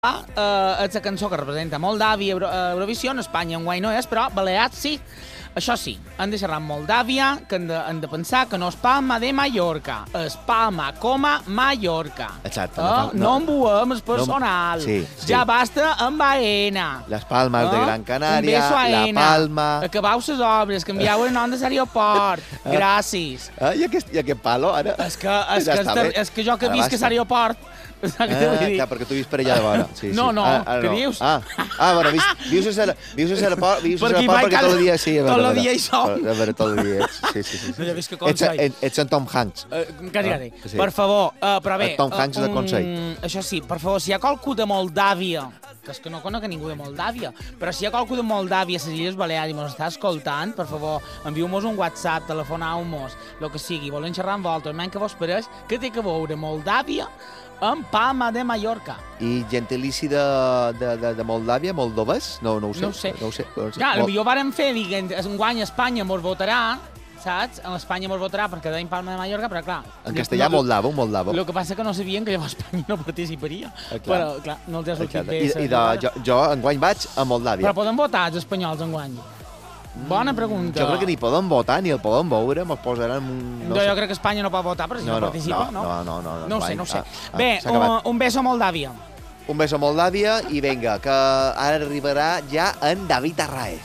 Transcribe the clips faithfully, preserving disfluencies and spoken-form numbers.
Uh, és la cançó que representa Moldàvia a Eurovisió, en Espanya enguany no és, però Balears sí. Això sí, han de xerrar amb Moldàvia, que han de, han de pensar que no és Palma de Mallorca, és Palma, coma, Mallorca. Exacte. Uh, No, no, no, no embuem el personal. No, sí, sí. Ja basta amb Aena. Les Palmes uh, de Gran Canària, un beso a la Aena. Palma... Acabau les obres, canviau el nom de l'aeroport. Uh, Gràcies. Uh, i, aquest, I aquest palo, ara... És que, és, ja que, està és, és que jo que Ara visc a basta. l'aeroport... Ah, clar, perquè tu vius per allà de vora. Sí, sí. No, no, ah, ah, què no. dius? Ah, ah bueno, vius, vius a l'aeroport, vius a l'aeroport Perquè perquè, vaig perquè tot el dia... Sí, a veure, tot el a veure. dia hi som. A veure, tot el dia ets. Sí, sí, sí. No, ja visc que com Ets, soy. ets, ets en Tom Hanks. Uh, quasi, quasi. Ah, sí. Per favor, uh, però bé... El Tom Hanks de Consell. Um, això sí, per favor, si hi ha qualcú de Moldàvia, que és que no conec ningú de Moldàvia, però si hi ha qualcú de Moldàvia a les Illes Balears i mos està escoltant, per favor, envieu-mos un WhatsApp, telefoneu-mos, el que sigui, volen xerrar amb vosaltres, menys que vos pareix, que té que veure Moldàvia amb Palma de Mallorca. I gentilici de, de, de, de Moldàvia, moldoves? No, no ho sé. No ho sé. No ho sé. No ho sé. Clar, Mol... potser vàrem fer, diguem, enguany Espanya mos votarà, saps? En Espanya mos votarà perquè deim Palma de Mallorca, però clar... En castellà, no, moldavo, moldavo. El que passa que no sabien que llavors Espanya no participaria. Ah, clar. Però, clar, no els ha sortit bé. I, i de, jo, jo enguany vaig a Moldàvia. Però poden votar els espanyols enguany? Bona pregunta. Jo crec que ni poden votar, ni el poden veure, mos posaran... No, no jo sé. crec que Espanya no pot votar, però si no, No, no, participa, no, no? no, no, no, No ho sé, guany. no ho sé. Ah, ah, Bé, s'ha un, acabat. un beso a Moldàvia. Un beso a Moldàvia i vinga, que ara arribarà ja en David Arraez.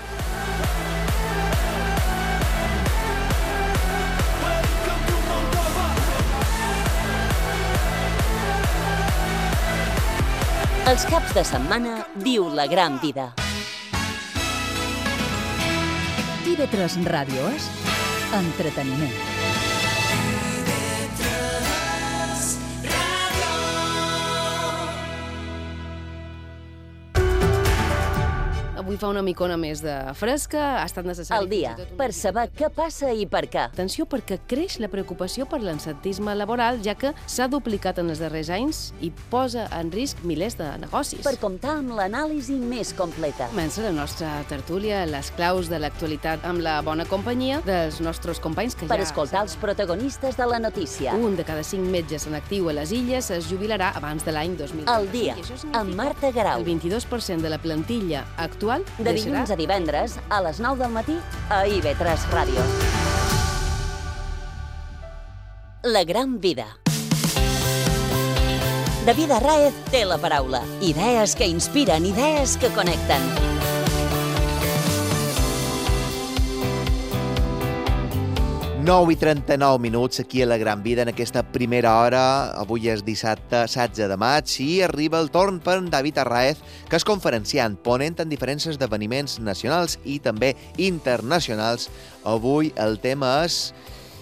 Els caps de setmana diu la gran vida. I ve tres Ràdio és entreteniment. Avui fa una micona més de fresca, ha estat necessari... Al dia, per saber què passa i per què. Atenció, perquè creix la preocupació per l'absentisme laboral, ja que s'ha duplicat en els darrers anys i posa en risc milers de negocis. Per comptar amb l'anàlisi més completa. Comença la nostra tertúlia, les claus de l'actualitat amb la bona companyia dels nostres companys que Per ja... escoltar els protagonistes de la notícia. Un de cada cinc metges en actiu a les Illes es jubilarà abans de l'any dos mil vint. Al dia, amb Marta Garau. El vint-i-dos per cent de la plantilla actual De dilluns a divendres, a les nou del matí, a I V tres Ràdio. La gran vida. David Arraez té la paraula. Idees que inspiren, idees que connecten. nou i trenta-nou minuts aquí a la Gran Vida en aquesta primera hora. Avui és dissabte setze de maig i arriba el torn per en David Arraez, que és conferenciant, ponent en diferents esdeveniments nacionals i també internacionals. Avui el tema és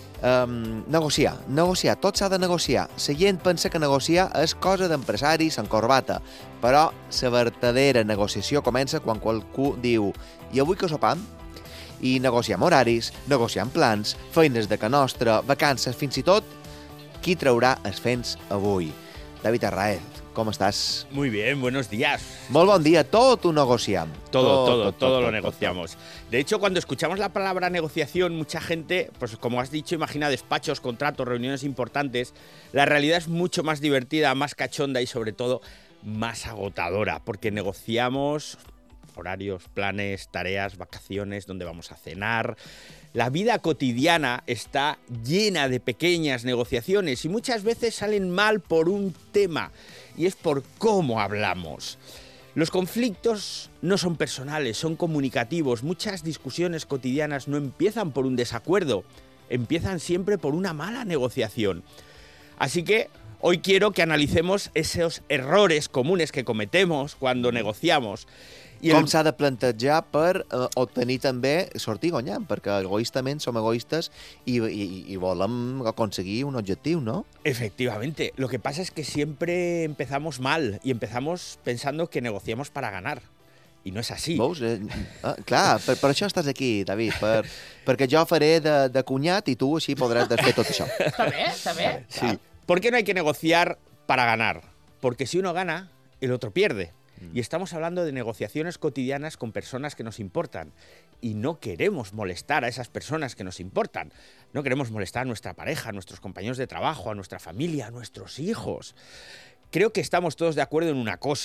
um, negociar. Negociar, tot s'ha de negociar. La gent pensa que negociar és cosa d'empresaris en corbata, però la verdadera negociació comença quan qualcú diu «I avui què sopam?» i negociar horaris, negociar plans, feines de ca nostra, vacances, fins i tot qui traurà els fens avui. David Arraez, com estàs? Muy bien, buenos días. Molt bon dia, tot ho negociam. Todo, todo, todo lo negociamos. De hecho, cuando escuchamos la palabra negociación, mucha gente, pues como has dicho, imagina despachos, contratos, reuniones importantes. La realidad es mucho más divertida, más cachonda y sobre todo más agotadora, porque negociamos horarios, planes, tareas, vacaciones, dónde vamos a cenar. La vida cotidiana está llena de pequeñas negociaciones y muchas veces salen mal por un tema, y es por cómo hablamos. Los conflictos no son personales, son comunicativos. Muchas discusiones cotidianas no empiezan por un desacuerdo, empiezan siempre por una mala negociación. Así que hoy quiero que analicemos esos errores comunes que cometemos cuando negociamos. I Com el... s'ha de plantejar per eh, obtenir també sortir guanyant, perquè egoístament som egoistes i, i, i volem aconseguir un objectiu, ¿no? Efectivamente. Lo que pasa es que siempre empezamos mal y empezamos pensando que negociamos para ganar. I no és així. Veus? Eh, ah, clar, per, per això estàs aquí, David, per, perquè jo faré de, de cunyat i tu així podràs desfer tot això. Està bé, està bé. Sí. ¿Por qué no hay que negociar para ganar? Porque si uno gana, el otro pierde. Y estamos hablando de negociaciones cotidianas con personas que nos importan. Y no queremos molestar a esas personas que nos importan. No queremos molestar a nuestra pareja, a nuestros compañeros de trabajo, a nuestra familia, a nuestros hijos. creo que estamos todos de acuerdo en una cosa.